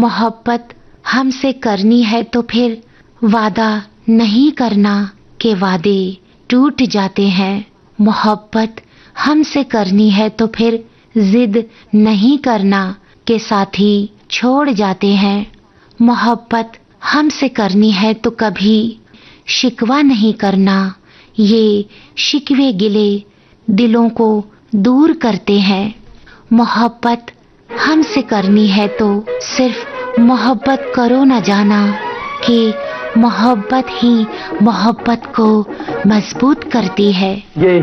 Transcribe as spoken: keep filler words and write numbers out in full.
मोहब्बत हमसे करनी है तो फिर वादा नहीं करना के वादे टूट जाते हैं। मोहब्बत हमसे करनी है तो फिर जिद नहीं करना के साथी छोड़ जाते हैं। मोहब्बत हमसे करनी है तो कभी शिकवा नहीं करना, ये शिकवे गिले दिलों को दूर करते हैं। मोहब्बत हमसे करनी है तो सिर्फ मोहब्बत करो न जाना कि मोहब्बत ही मोहब्बत को मजबूत करती है। ये